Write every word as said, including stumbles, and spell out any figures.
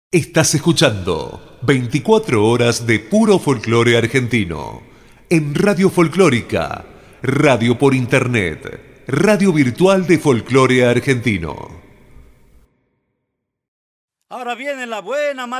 Estás escuchando veinticuatro horas de puro folclore argentino en Radio Folclórica, radio por internet, radio virtual de folclore argentino. Ahora viene la buena